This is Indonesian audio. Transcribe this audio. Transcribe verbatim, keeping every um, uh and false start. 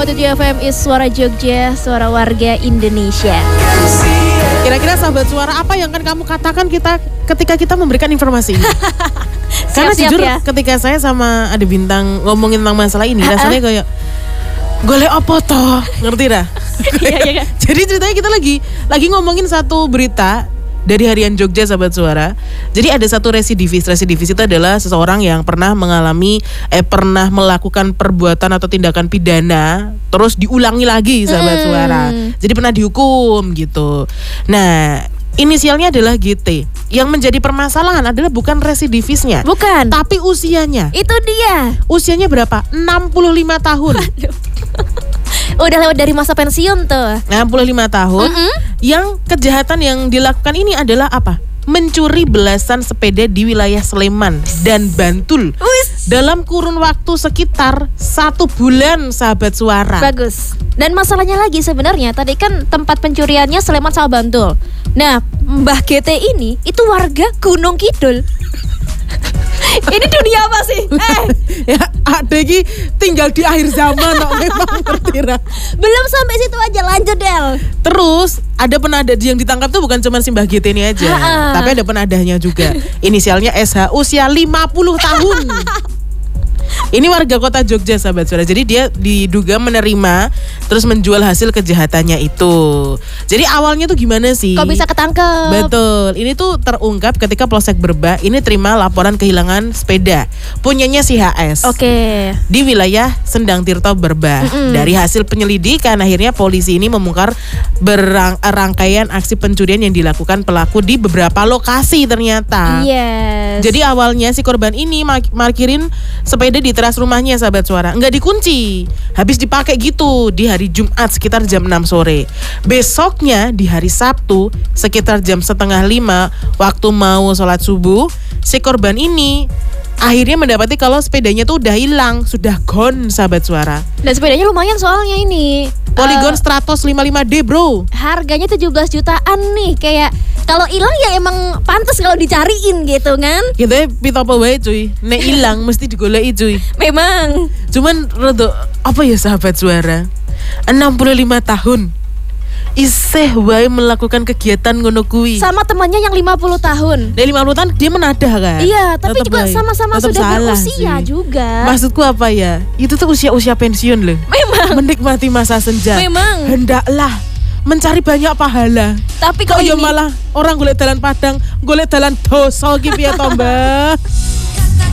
koma tujuh F M is Suara Jogja, suara warga Indonesia. Kira-kira sahabat suara, apa yang akan kamu katakan kita ketika kita memberikan informasi ini? Karena Siap-siap jujur ya. ketika saya sama Ade Bintang ngomongin tentang masalah ini, rasanya kayak golek apa toh, ngerti dah? Iya, iya, iya. Jadi ceritanya kita lagi lagi ngomongin satu berita dari Harian Jogja, sahabat suara. Jadi ada satu residivis. Residivis itu adalah seseorang yang pernah mengalami eh pernah melakukan perbuatan atau tindakan pidana terus diulangi lagi, sahabat Hmm. suara. Jadi pernah dihukum gitu. Nah, inisialnya adalah G T. Yang menjadi permasalahan adalah bukan residivisnya, Bukan. tapi usianya. Itu dia. Usianya berapa? enam puluh lima tahun. Udah lewat dari masa pensiun tuh. enam puluh lima tahun. Mm-mm. Yang kejahatan yang dilakukan ini adalah apa? Mencuri belasan sepeda di wilayah Sleman dan Bantul Wis. dalam kurun waktu sekitar satu bulan, sahabat suara. Bagus. Dan masalahnya lagi sebenarnya tadi kan tempat pencuriannya Sleman sama Bantul. Nah, Mbah G T ini itu warga Gunung Kidul. Ini dunia apa sih? Eh, Ya, ada lagi tinggal di akhir zaman kok, memang ngerti ra. belum sampai situ aja, lanjut Del. Terus ada penada yang ditangkap tuh bukan cuma si Mbah G T ini aja, Ha-ha. tapi ada penadahnya juga. Inisialnya S H, usia lima puluh tahun. Ini warga kota Jogja, sahabat suara. Jadi dia diduga menerima terus menjual hasil kejahatannya itu. Jadi awalnya tuh gimana sih? Kok bisa ketangkep? Betul. Ini tuh terungkap ketika Polsek Berbah ini terima laporan kehilangan sepeda punyanya si H S. Oke. Di wilayah Sendang Tirto Berbah. Mm-mm. Dari hasil penyelidikan akhirnya polisi ini membongkar berang- rangkaian aksi pencurian yang dilakukan pelaku di beberapa lokasi ternyata. Yes. Jadi awalnya si korban ini mak- markirin sepeda di teras rumahnya, sahabat suara. Enggak dikunci. Habis dipakai gitu di hari Jumat sekitar jam enam sore. Besoknya di hari Sabtu sekitar jam setengah lima waktu mau sholat subuh, si korban ini akhirnya mendapati kalau sepedanya tuh udah hilang, sudah gone, sahabat suara. Dan sepedanya lumayan soalnya ini. Polygon Eh, Stratos lima puluh lima D, bro. harganya tujuh belas jutaan nih. Kayak kalau hilang ya emang pantas kalau dicariin gitu kan. Gitu ya, pito apa wae cuy. Nek hilang mesti digoleki cuy. Memang. Cuman rada apa ya, sahabat suara, enam puluh lima tahun iseh wae melakukan kegiatan ngono kuwi. Sama temannya yang lima puluh tahun. Dari lima puluh tahun dia menadah kan? Iya, tapi Tetep juga wae. sama-sama Tetep sudah salah berusia sih. juga. Maksudku apa ya? Itu tuh usia-usia pensiun loh. Memang. Menikmati masa senja. Memang. Hendaklah mencari banyak pahala. Tapi Kok kalau ya ini malah orang golek dalan padang, golek dalan dosa iki piye to, Mbah?